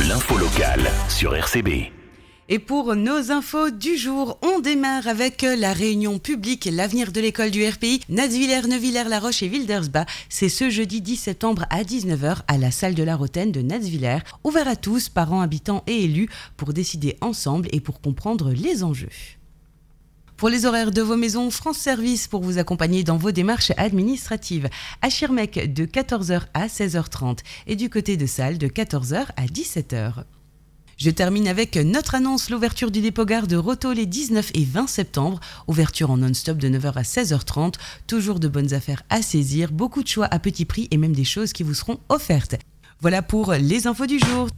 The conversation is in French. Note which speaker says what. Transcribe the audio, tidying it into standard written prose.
Speaker 1: l'info locale sur RCB.
Speaker 2: Et pour nos infos du jour, on démarre avec la réunion publique L'avenir de l'école du RPI, Natzwiller, Neuvillers-la-Roche et Wildersbach. C'est ce jeudi 10 septembre à 19h à la salle de la Rotaine de Natzwiller, ouvert à tous, parents, habitants et élus, pour décider ensemble et pour comprendre les enjeux. Pour les horaires de vos maisons, France Service pour vous accompagner dans vos démarches administratives. À Schirmeck de 14h à 16h30 et du côté de Salles de 14h à 17h. Je termine avec notre annonce, l'ouverture du dépôt-gare de Roto les 19 et 20 septembre. Ouverture en non-stop de 9h à 16h30. Toujours de bonnes affaires à saisir, beaucoup de choix à petit prix et même des choses qui vous seront offertes. Voilà pour les infos du jour.